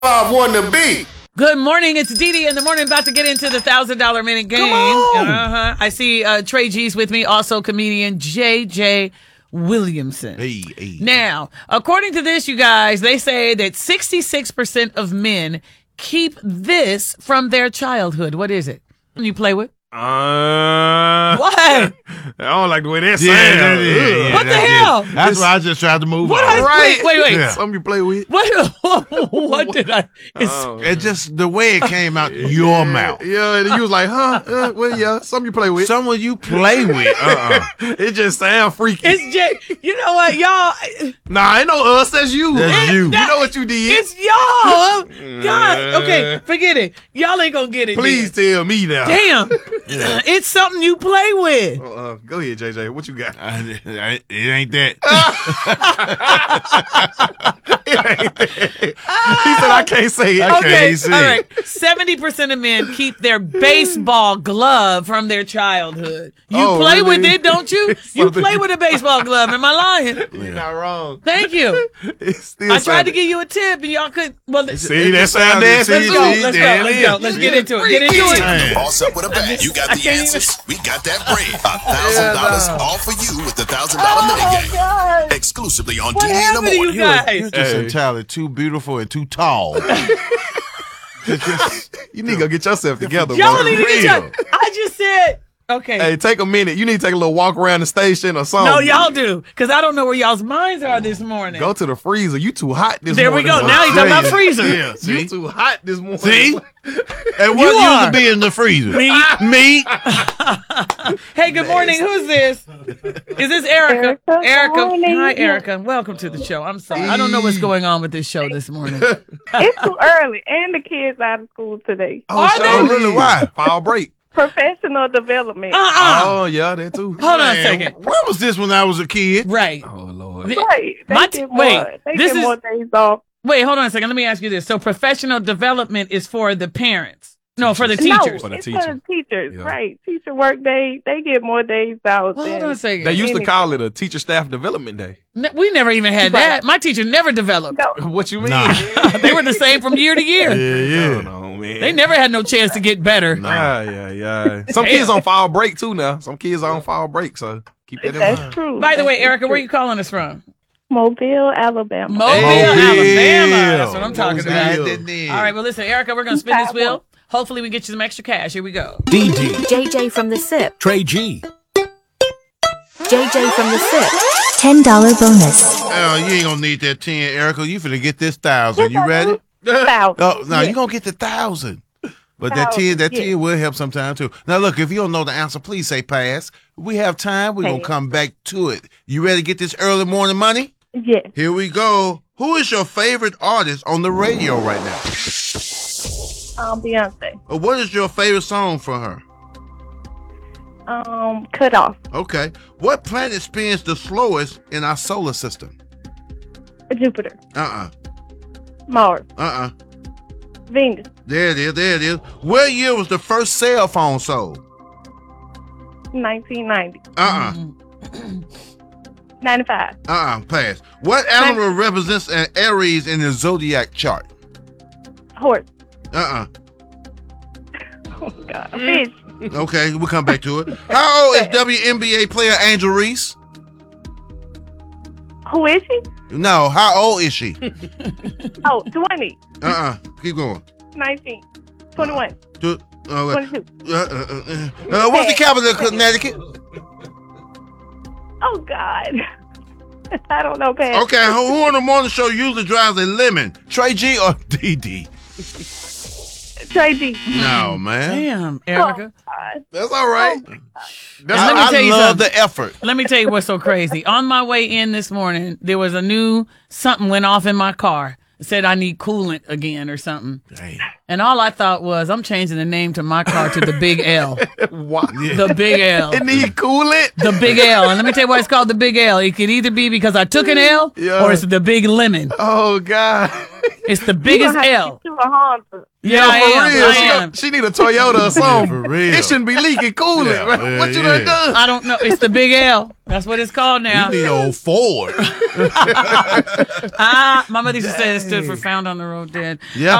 I want to be. Good morning. It's Dee Dee in the morning. About to get into the $1,000 minute game. I see Trey G's with me. Also, comedian J.J. Williamson. Hey. Now, according to this, you guys, they say that 66% of men keep this from their childhood. What is it? You play with? What? I don't like the way that sounds. Yeah, What the hell? That's why I just tried to move What on. Wait. Yeah. Something you play with. What did I? It's just the way it came out your mouth. Yeah, and you was like, huh? Well, yeah, something you play with. Someone you play with. It just sound freaky. It's Jay. You know what, y'all? Nah, ain't no us. That's you. That's you. You know what you did. It's y'all. God. Okay, forget it. Y'all ain't gonna get it. Please then. tell me now. Damn. It's something you play with. Go ahead, JJ. What you got? It ain't that. He said I can't say it. Okay, see. all right. 70% of men keep their baseball glove from their childhood. You play with it, don't you? You play with a baseball glove. Am I lying? You're not wrong. Thank you. It's still I tried to sounded- give you a tip, and y'all could. Well, See, that sound nasty. let's go. Let's get into it. Get into it. Man. Boss up with a bag. You got I the can't answers. We got that bread. $1,000 all for you with the $1,000 minute game. Exclusively on What DD in the happened to you morning. guys? You're just entirely too beautiful and too tall. You need to go get yourself together, Y'all bro. need to get Real. your. I just said. Okay. Hey, take a minute. You need to take a little walk around the station or something. No, y'all do, because I don't know where y'all's minds are this morning. Go to the freezer. You too hot this There we morning. go. Now he's talking about freezer. Yeah, You see? too hot this morning. See? And You what are. used to be in the freezer? Me. Me. Hey, good morning. Who's this? Is this Erica? Erica, good morning. Hi, Erica. Welcome to the show. I'm sorry. I don't know what's going on with this show this morning. It's too early, and the kids out of school today. Oh, Are sure they? really? Why? Fall break. Professional development. Oh, yeah, that too. Hold on a Man, second. where was this when I was a kid? Right. Oh, Lord. Right. They My get wait, more. They this get is- more days off. Wait, hold on a second. Let me ask you this. So professional development is for the parents. No, for the No, teachers. For the it's teacher. for the teachers. Yeah. Right. Teacher work day. They get more days out. Hold than- on a second. They used to call it a teacher staff development day. We never even had that. My teacher never developed. No. What you mean? Nah. They were the same from year to year. Yeah. No, man. They never had no chance to get better. Yeah. Some kids on fall break too now. Some kids are on fall break, so keep that in That's mind. true. By the way, That's Erica, where true. you calling us from? Mobile, Alabama. Mobile, Mobile. Alabama. That's what I'm talking Mobile. about. All right, well, listen, Erica, we're going to spin this wheel. Hopefully, we get you some extra cash. Here we go. DD, JJ from the SIP. Trey G, JJ from the SIP. $10 bonus. Oh, you ain't gonna need that 10, Erica. You finna get this 1,000. You ready? South. Oh, no, Yes. you gonna get the 1,000. But that 10, 10 will help sometime too. Now, look, if you don't know the answer, please say pass. We have time. We're gonna Pass. come back to it. You ready to get this early morning money? Yes. Here we go. Who is your favorite artist on the radio right now? Beyonce. Or what is your favorite song from her? Cut off. Okay. What planet spins the slowest in our solar system? Jupiter. Uh-uh. Mars. Uh-uh. Venus. There it is. There it is. What year was the first cell phone sold? 1990. Uh-uh. 95. Pass. What animal represents an Aries in the zodiac chart? Horse. Uh-uh. Oh, God. Fish. Okay, we'll come back to it. How old is WNBA player Angel Reese? Who is she? No, how old is she? Oh, 20. Keep going. 19. 21. 22. 22. What's the capital of Connecticut? Oh, God. I don't know, Pat. Okay, who on the morning show usually drives a lemon? Trey G or DD? Trey G. No, man. Damn, Erica. God. That's all right. Let me I tell you love something. the effort. Let me tell you what's so crazy. On my way in this morning, there was a new something went off in my car. It said I need coolant again or something. Dang. And all I thought was, I'm changing the name to my car to the Big L. Why? The Big L. It need coolant. The Big L. And let me tell you why it's called the Big L. It could either be because I took an L Yeah. or it's the Big Lemon. Oh God. It's the You biggest gonna have L. to get you a Honda. Yeah, I am. She need a Toyota or something. For real. It shouldn't be leaking coolant. Yeah, right? What you yeah. done done? I don't know. It's the big L. That's what it's called now. You need old Ford. My mother used to say it stood for found on the road dead. Yeah.